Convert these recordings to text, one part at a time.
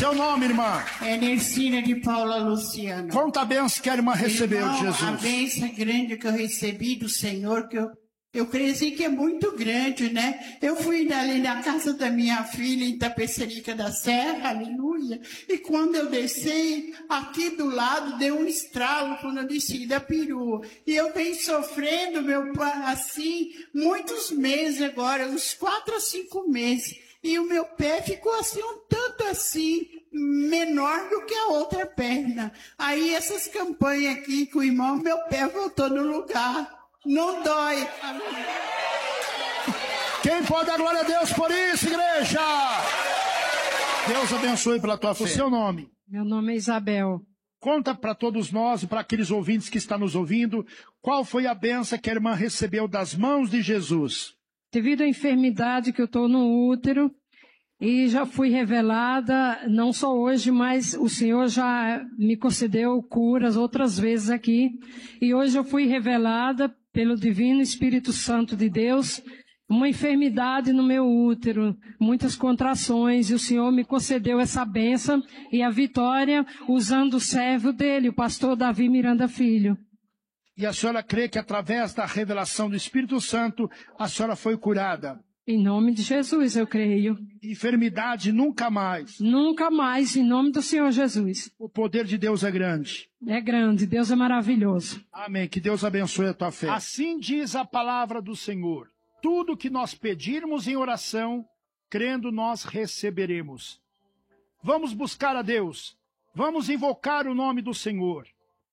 Seu nome, irmã? Nercina de Paula Luciano. Conta a bênção que a irmã recebeu de Jesus. A bênção grande que eu recebi do Senhor, que eu creio assim que é muito grande, né? Eu fui ali na casa da minha filha, em Tapecerica da Serra, aleluia. E quando eu desci, aqui do lado, deu um estralo quando eu desci da perua. E eu venho sofrendo, meu pai, assim, muitos meses agora, uns 4 a 5 meses. E o meu pé ficou assim, um tanto assim, menor do que a outra perna. Aí essas campanhas aqui com o irmão, meu pé voltou no lugar. Não dói. Quem pode dar glória a Deus por isso, igreja? Deus abençoe pela tua fé. O seu nome? Meu nome é Isabel. Conta para todos nós e para aqueles ouvintes que estão nos ouvindo, qual foi a bênção que a irmã recebeu das mãos de Jesus? Devido à enfermidade que eu estou no útero, e já fui revelada, não só hoje, mas o Senhor já me concedeu curas outras vezes aqui. E hoje eu fui revelada pelo Divino Espírito Santo de Deus, uma enfermidade no meu útero, muitas contrações, e o Senhor me concedeu essa bênção e a vitória usando o servo dele, o pastor Davi Miranda Filho. E a senhora crê que através da revelação do Espírito Santo, a senhora foi curada? Em nome de Jesus, eu creio. Enfermidade nunca mais. Nunca mais, em nome do Senhor Jesus. O poder de Deus é grande. É grande, Deus é maravilhoso. Amém, que Deus abençoe a tua fé. Assim diz a palavra do Senhor. Tudo que nós pedirmos em oração, crendo nós receberemos. Vamos buscar a Deus. Vamos invocar o nome do Senhor.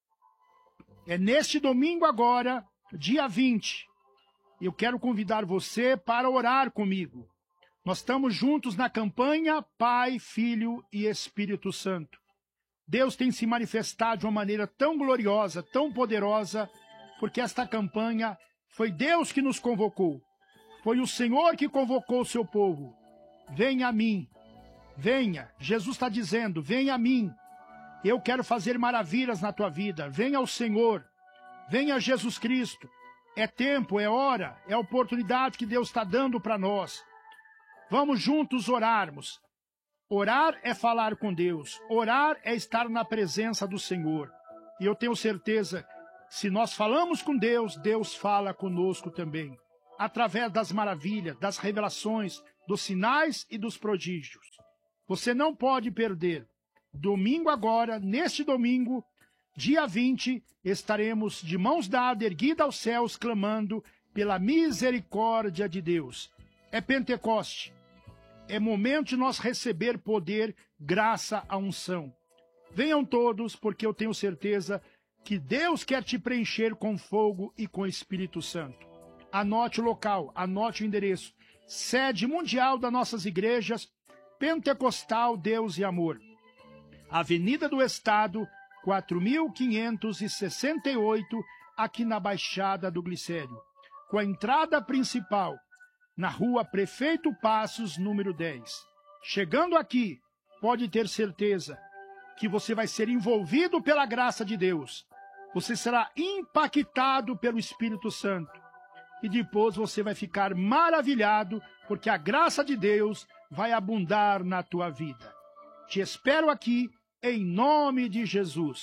É neste domingo agora, dia 20. Eu quero convidar você para orar comigo. Nós estamos juntos na campanha Pai, Filho e Espírito Santo. Deus tem se manifestado de uma maneira tão gloriosa, tão poderosa, porque esta campanha foi Deus que nos convocou. Foi o Senhor que convocou o seu povo. Venha a mim. Venha. Jesus está dizendo, venha a mim. Eu quero fazer maravilhas na tua vida. Venha ao Senhor. Venha a Jesus Cristo. É tempo, é hora, é a oportunidade que Deus está dando para nós. Vamos juntos orarmos. Orar é falar com Deus. Orar é estar na presença do Senhor. E eu tenho certeza, se nós falamos com Deus, Deus fala conosco também. Através das maravilhas, das revelações, dos sinais e dos prodígios. Você não pode perder. Domingo agora, neste domingo, dia 20, estaremos de mãos dadas, erguidas aos céus, clamando pela misericórdia de Deus. É Pentecoste. É momento de nós receber poder, graça, a unção. Venham todos, porque eu tenho certeza que Deus quer te preencher com fogo e com Espírito Santo. Anote o local, anote o endereço. Sede mundial das nossas igrejas, Pentecostal, Deus e Amor. Avenida do Estado, 4.568, aqui na Baixada do Glicério. Com a entrada principal, na rua Prefeito Passos, número 10. Chegando aqui, pode ter certeza que você vai ser envolvido pela graça de Deus. Você será impactado pelo Espírito Santo. E depois você vai ficar maravilhado, porque a graça de Deus vai abundar na tua vida. Te espero aqui, em nome de Jesus.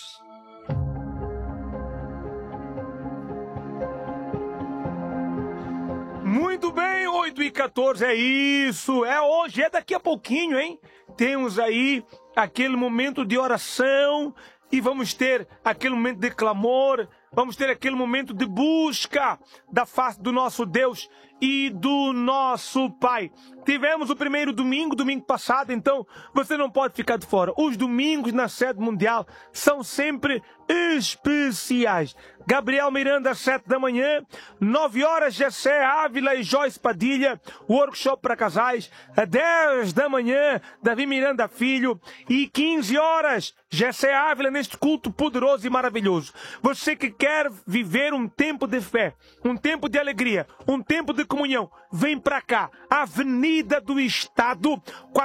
Muito bem, 8h14, é isso. É hoje, é daqui a pouquinho, hein? Temos aí aquele momento de oração e vamos ter aquele momento de clamor, vamos ter aquele momento de busca da face do nosso Deus e do nosso Pai. Tivemos o primeiro domingo passado, então você não pode ficar de fora. Os domingos na sede mundial são sempre especiais. Gabriel Miranda, às 7 da manhã, 9 horas, Jessé Ávila e Joyce Padilha, workshop para casais, às 10 da manhã, Davi Miranda Filho, e 15 horas, Jessé Ávila, neste culto poderoso e maravilhoso. Você que quer viver um tempo de fé, um tempo de alegria, um tempo de comunhão, vem para cá. Avenida do Estado,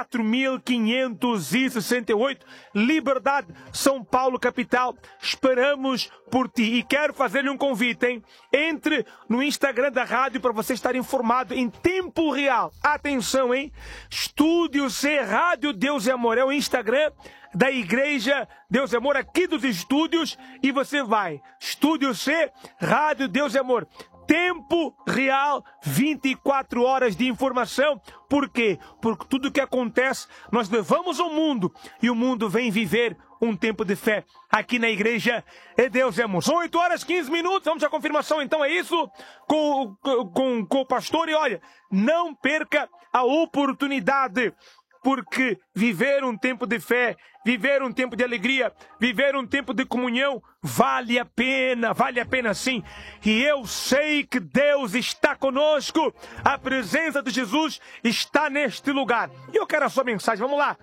4568, Liberdade, São Paulo, capital. Esperamos por ti. E quero fazer-lhe um convite, hein? Entre no Instagram da rádio para você estar informado em tempo real. Atenção, hein? Estúdio C, Rádio Deus é Amor. É o Instagram da Igreja Deus é Amor, aqui dos estúdios. E você vai. Estúdio C, Rádio Deus é Amor. Tempo real, 24 horas de informação. Por quê? Porque tudo que acontece, nós levamos ao mundo. E o mundo vem viver um tempo de fé aqui na Igreja Deus é Amor. São 8 horas, 15 minutos. Vamos à confirmação, então, é isso? Com o pastor. E olha, não perca a oportunidade. Porque viver um tempo de fé, viver um tempo de alegria, viver um tempo de comunhão, vale a pena sim. E eu sei que Deus está conosco, a presença de Jesus está neste lugar. E eu quero a sua mensagem, vamos lá.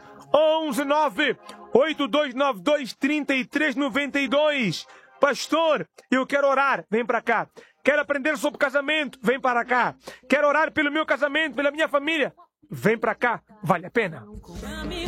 119-8292-3392. Pastor, eu quero orar, vem para cá. Quero aprender sobre casamento, vem para cá. Quero orar pelo meu casamento, pela minha família. Vem pra cá, vale a pena.